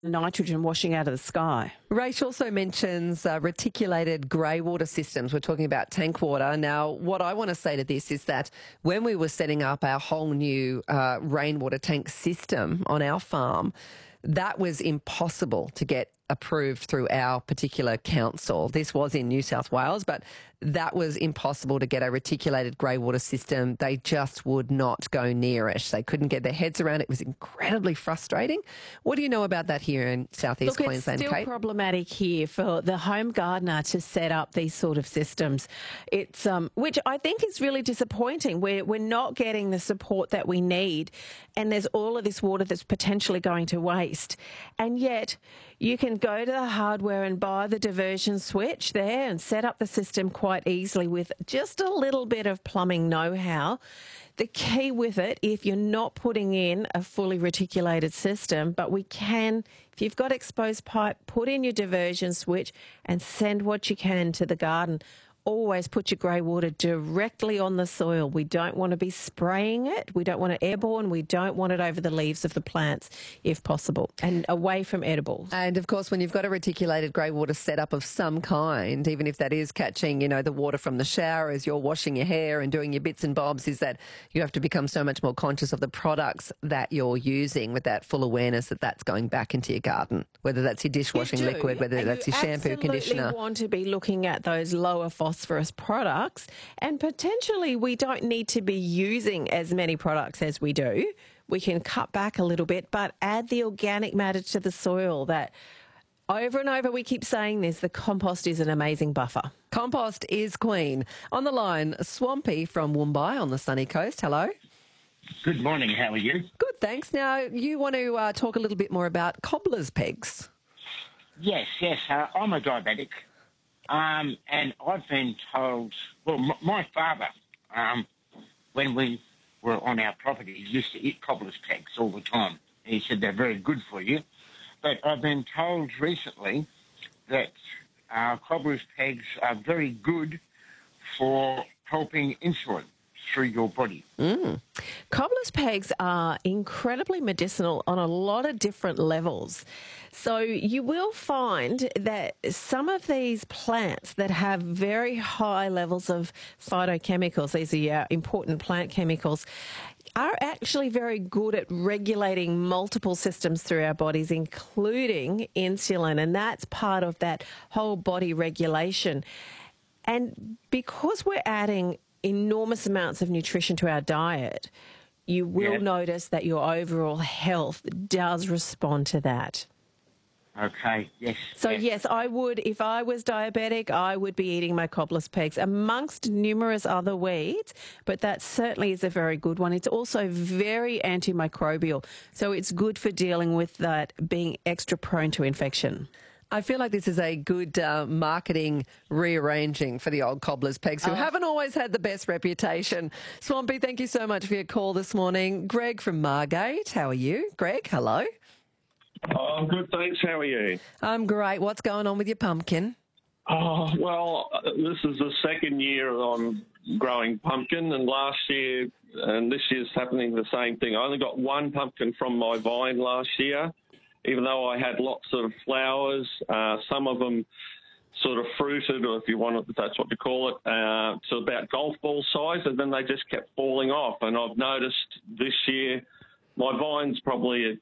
nitrogen washing out of the sky. Rach also mentions reticulated grey water systems. We're talking about tank water. Now, what I want to say to this is that when we were setting up our whole new rainwater tank system on our farm, that was impossible to get approved through our particular council. This was in New South Wales, but that was impossible to get a reticulated grey water system. They just would not go near it. They couldn't get their heads around it. It was incredibly frustrating. What do you know about that here in southeast Queensland, Kate? It's still problematic here for the home gardener to set up these sort of systems. It's which I think is really disappointing. We're not getting the support that we need, and there's all of this water that's potentially going to waste. And yet you can go to the hardware and buy the diversion switch there and set up the system quite easily with just a little bit of plumbing know-how. The key with it, if you're not putting in a fully reticulated system, but we can, if you've got exposed pipe, put in your diversion switch and send what you can to the garden. Always put your grey water directly on the soil. We don't want to be spraying it. We don't want it airborne. We don't want it over the leaves of the plants if possible, and away from edibles. And of course, when you've got a reticulated grey water setup of some kind, even if that is catching, you know, the water from the shower as you're washing your hair and doing your bits and bobs, is that you have to become so much more conscious of the products that you're using with that full awareness that that's going back into your garden, whether that's your dishwashing liquid, whether that's your shampoo, conditioner. You want to be looking at those lower phosphorus products, and potentially we don't need to be using as many products as we do. We can cut back a little bit, but add the organic matter to the soil. That over and over we keep saying this, the compost is an amazing buffer. Compost is queen. On the line, Swampy from Woombye on the sunny coast. Hello. Good morning, how are you? Good, thanks. Now, you want to talk a little bit more about cobbler's pegs. Yes, I'm a diabetic. And I've been told, well, my father, when we were on our property, he used to eat cobbler's pegs all the time. He said they're very good for you. But I've been told recently that cobbler's pegs are very good for helping insulin through your body. Cobbler's pegs are incredibly medicinal on a lot of different levels. So you will find that some of these plants that have very high levels of phytochemicals, these are your important plant chemicals, are actually very good at regulating multiple systems through our bodies, including insulin, and that's part of that whole body regulation. And because we're adding enormous amounts of nutrition to our diet, you will notice that your overall health does respond to that. Okay, yes. So, yes, I would, if I was diabetic, I would be eating my cobbler's pegs amongst numerous other weeds, but that certainly is a very good one. It's also very antimicrobial, so it's good for dealing with that being extra prone to infection. I feel like this is a good marketing rearranging for the old cobbler's pegs who haven't always had the best reputation. Swampy, thank you so much for your call this morning. Greg from Margate, how are you? Greg, hello. Oh, I'm good, thanks. How are you? I'm great. What's going on with your pumpkin? Oh, well, this is the second year I'm growing pumpkin, and last year and this year's happening the same thing. I only got one pumpkin from my vine last year, even though I had lots of flowers. Some of them sort of fruited, or if that's what you call it, to about golf ball size, and then they just kept falling off. And I've noticed this year my vine's probably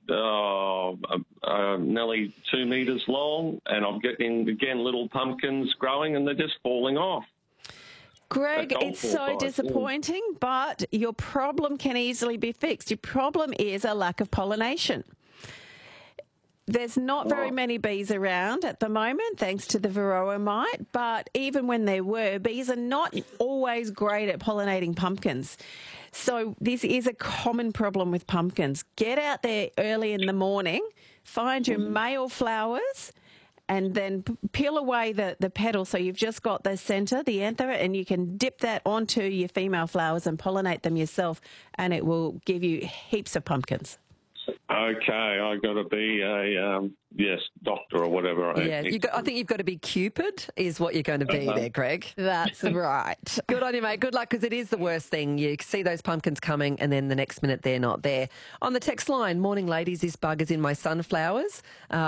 nearly 2 metres long, and I'm getting, again, little pumpkins growing, and they're just falling off. Greg, it's so disappointing, but your problem can easily be fixed. Your problem is a lack of pollination. There's not very many bees around at the moment, thanks to the varroa mite, but even when there were, bees are not always great at pollinating pumpkins. So this is a common problem with pumpkins. Get out there early in the morning, find your male flowers, and then peel away the petals so you've just got the centre, the anther, and you can dip that onto your female flowers and pollinate them yourself, and it will give you heaps of pumpkins. Okay, I've got to be a doctor or whatever. Yeah, I think you've got to be Cupid is what you're going to be there, Greg. That's right. Good on you, mate. Good luck, because it is the worst thing. You see those pumpkins coming and then the next minute they're not there. On the text line, morning ladies, this bug is in my sunflowers.